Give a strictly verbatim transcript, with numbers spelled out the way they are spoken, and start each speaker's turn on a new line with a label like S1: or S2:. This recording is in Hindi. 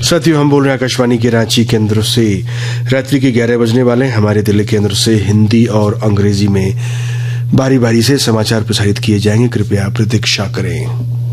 S1: साथियों, हम बोल रहे हैं आकाशवाणी के रांची केंद्र से। रात्रि के ग्यारह बजने वाले हैं। हमारे दिल्ली केंद्र से हिंदी और अंग्रेजी में बारी बारी से समाचार प्रसारित किए जाएंगे। कृपया प्रतीक्षा करें।